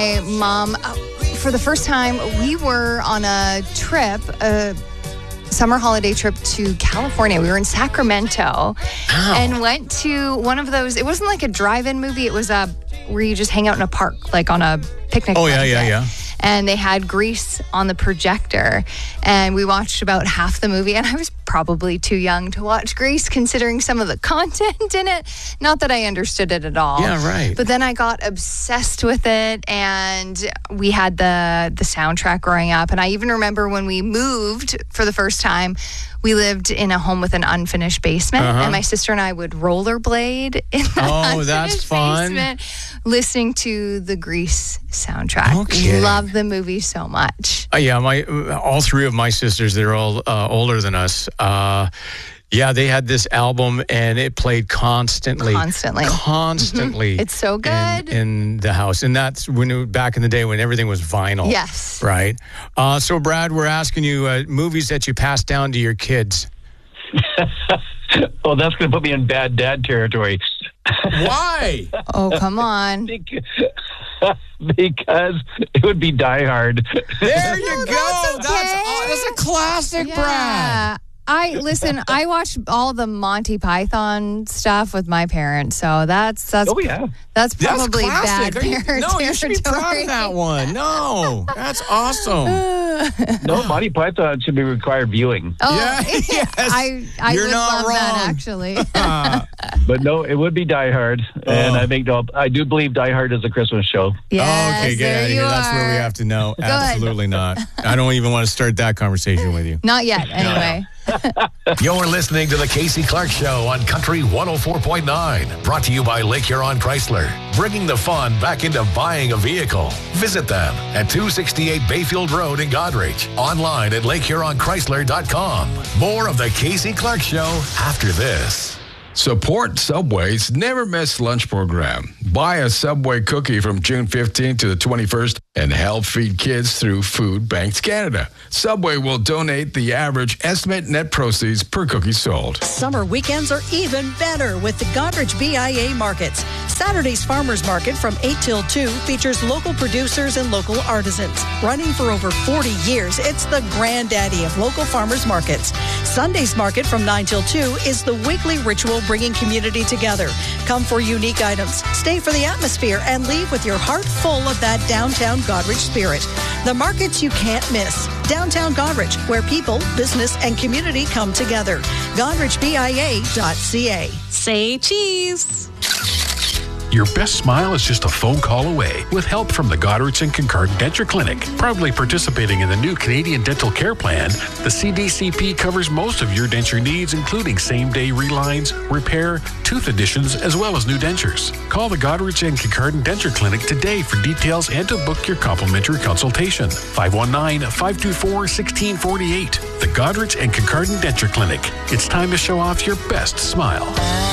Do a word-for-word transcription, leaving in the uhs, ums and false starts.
My mom, for the first time, we were on a trip, a summer holiday trip to California. We were in Sacramento Ow. and went to one of those. It wasn't like a drive-in movie. It was a where you just hang out in a park, like on a picnic. Oh, yeah, yeah, blanket. yeah. And they had Grease on the projector. And we watched about half the movie. And I was probably too young to watch Grease, considering some of the content in it. Not that I understood it at all. Yeah, right. But then I got obsessed with it. And we had the, the soundtrack growing up. And I even remember when we moved for the first time, we lived in a home with an unfinished basement. Uh-huh. And my sister and I would rollerblade in the Oh, unfinished that's fun. basement, listening to the Grease soundtrack. No kidding. Love the movie so much. Uh, yeah, my all three of my sisters, they're all uh, older than us. Uh, yeah, they had this album and it played constantly. Constantly. Constantly. It's so in- good. In, the house. And that's when it, back in the day when everything was vinyl. Yes. Right. Uh, so, Brad, we're asking you uh, movies that you pass down to your kids. Oh, that's going to put me in bad dad territory. Why? Oh, come on. Because it would be Die Hard. There you No, go. that's That's, okay. oh, that's a classic, Brad. Yeah. I listen, I watched all the Monty Python stuff with my parents, so that's that's Oh, yeah. that's That's probably bad classic. Are you- parent no, you should be proud territory. of that one. No, that's awesome. No, Monty Python should be required viewing. Oh, Yeah, yes. I I You're would not love that wrong. actually. Uh, But no, it would be Die Hard. And Oh. I make no, I do believe Die Hard is a Christmas show. Yes, okay, get there out of you here. That's where we are. have to know. Good. Absolutely not. I don't even want to start that conversation with you. Not yet, anyway. You're listening to the Casey Clark Show on Country one oh four point nine. Brought to you by Lake Huron Chrysler. Bringing the fun back into buying a vehicle. Visit them at two sixty-eight Bayfield Road in Goderich. Online at lake huron chrysler dot com. More of the Casey Clark Show after this. Support Subway's Never Miss Lunch program. Buy a Subway cookie from June fifteenth to the twenty-first and help feed kids through Food Banks Canada. Subway will donate the average estimate net proceeds per cookie sold. Summer weekends are even better with the Goderich B I A Markets. Saturday's Farmers Market from eight till two features local producers and local artisans. Running for over forty years, it's the granddaddy of local farmers markets. Sunday's Market from nine till two is the weekly ritual bringing community together. Come for unique items, stay for the atmosphere, and leave with your heart full of that downtown Goderich spirit. The markets you can't miss. Downtown Goderich, where people, business, and community come together. Goderich B I A dot C A. Say cheese. Your best smile is just a phone call away with help from the Goderich and Concordant Denture Clinic. Proudly participating in the new Canadian Dental Care Plan, the C D C P covers most of your denture needs, including same-day relines, repair, tooth additions, as well as new dentures. Call the Goderich and Concordant Denture Clinic today for details and to book your complimentary consultation. five one nine, five two four, one six four eight. The Goderich and Concordant Denture Clinic. It's time to show off your best smile.